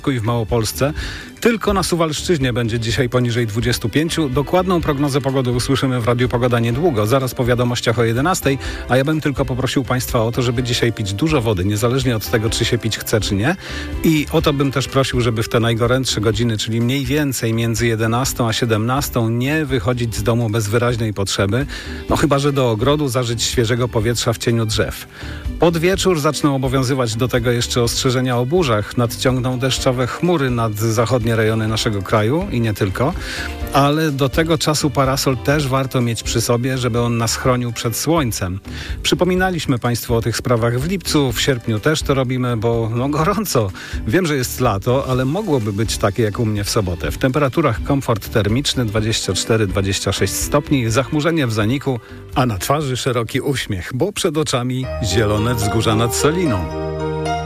Śląsku i w Małopolsce. Tylko na Suwalszczyźnie będzie dzisiaj poniżej 25. Dokładną prognozę pogody usłyszymy w Radiu Pogoda niedługo, zaraz po wiadomościach o 11, a ja bym tylko poprosił Państwa o to, żeby dzisiaj pić dużo wody, niezależnie od tego, czy się pić chce, czy nie. I o to bym też prosił, żeby w te najgorętsze godziny, czyli mniej więcej między 11 a 17, nie wychodzić z domu bez wyraźnej potrzeby, no chyba że do ogrodu, zażyć świeżego powietrza w cieniu drzew. Pod wieczór zaczną obowiązywać do tego jeszcze ostrzeżenia o burzach. Nadciągną deszczowe chmury nad zachodnie rejony naszego kraju i nie tylko, ale do tego czasu parasol też warto mieć przy sobie, żeby on nas chronił przed słońcem. Przypominaliśmy Państwu o tych sprawach w lipcu, w sierpniu też to robimy, bo gorąco. Wiem, że jest lato, ale mogłoby być takie jak u mnie w sobotę. W temperaturach komfort termiczny 24-26 stopni, zachmurzenie w zaniku, a na twarzy szeroki uśmiech, bo przed oczami zielone wzgórza nad Soliną.